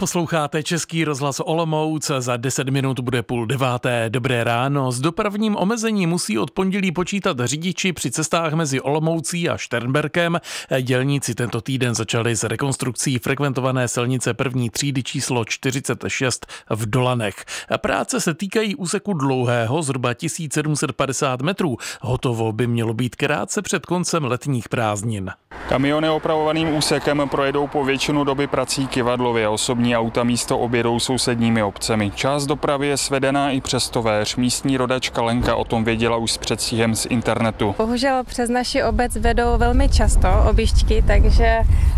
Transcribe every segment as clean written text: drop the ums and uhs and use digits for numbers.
Posloucháte Český rozhlas Olomouc, za 10 minut bude 8:30. Dobré ráno. S dopravním omezením musí od pondělí počítat řidiči při cestách mezi Olomoucí a Šternberkem. Dělníci tento týden začali s rekonstrukcí frekventované silnice první třídy číslo 46 v Dolanech. Práce se týkají úseku dlouhého, zhruba 1750 metrů. Hotovo by mělo být krátce před koncem letních prázdnin. Kamiony opravovaným úsekem projedou po většinu doby prací Kyvadlově. Osobní auta místo objedou sousedními obcemi. Část dopravy je svedená i přes Tovéř. Místní rodačka Lenka o tom věděla už s předstihem z internetu. Bohužel přes naši obec vedou velmi často objížďky, takže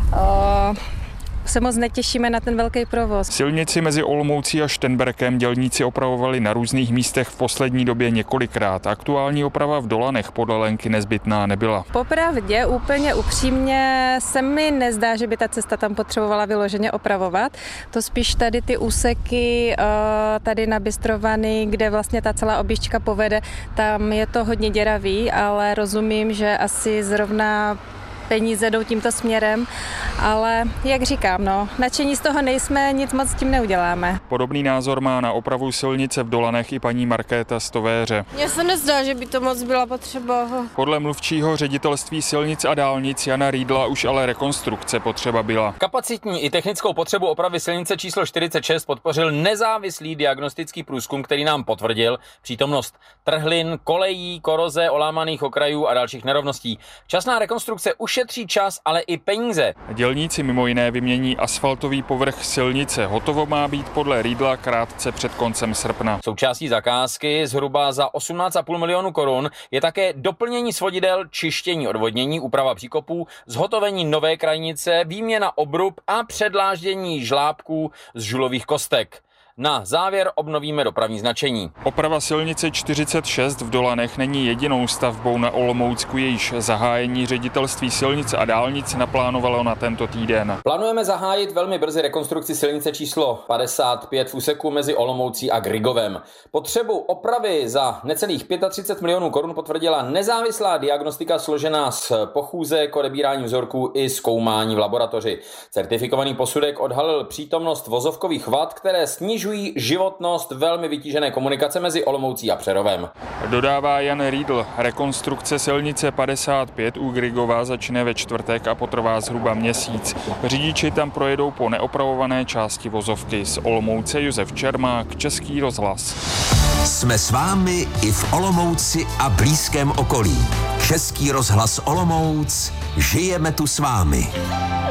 se moc netěšíme na ten velký provoz. Silnici mezi Olomoucí a Šternberkem dělníci opravovali na různých místech v poslední době několikrát. Aktuální oprava v Dolanech podle Lenky nezbytná nebyla. Popravdě, úplně upřímně, se mi nezdá, že by ta cesta tam potřebovala vyloženě opravovat. To spíš tady ty úseky tady na Bystrovany, kde vlastně ta celá objížďka povede, tam je to hodně děravý, ale rozumím, že asi zrovna peníze jdou tímto směrem, ale jak říkám, nadšení z toho nejsme, nic moc s tím neuděláme. Podobný názor má na opravu silnice v Dolanech i paní Markéta z Tovéře. Mně se nezdá, že by to moc byla potřeba. Podle mluvčího ředitelství silnic a dálnic Jana Riedla už ale rekonstrukce potřeba byla. Kapacitní i technickou potřebu opravy silnice číslo 46 podpořil nezávislý diagnostický průzkum, který nám potvrdil přítomnost trhlin, kolejí, koroze, olámaných okrajů a dalších nerovností. Časná rekonstrukce ušetří čas, ale i peníze. Dělníci mimo jiné vymění asfaltový povrch silnice. Hotovo má být podle Riedla krátce před koncem srpna. Součástí zakázky zhruba za 18,5 milionu korun je také doplnění svodidel, čištění odvodnění, úprava příkopů, zhotovení nové krajnice, výměna obrub a předláždění žlábků z žulových kostek. Na závěr obnovíme dopravní značení. Oprava silnice 46 v Dolanech není jedinou stavbou na Olomoucku, jejíž zahájení ředitelství silnic a dálnic naplánovalo na tento týden. Plánujeme zahájit velmi brzy rekonstrukci silnice číslo 55 v úseku mezi Olomoucí a Grigovem. Potřebu opravy za necelých 35 milionů korun potvrdila nezávislá diagnostika složená z pochůzek, odebírání vzorků i zkoumání v laboratoři. Certifikovaný posudek odhalil přítomnost vozovkových vad, které snižují životnost velmi vytížené komunikace mezi Olomoucí a Přerovem. Dodává Jan Riedl. Rekonstrukce silnice 55 u Grigova začne ve čtvrtek a potrvá zhruba měsíc. Řidiči tam projedou po neopravované části vozovky. Z Olomouce Josef Čermák, Český rozhlas. Jsme s vámi i v Olomouci a blízkém okolí. Český rozhlas Olomouc, žijeme tu s vámi.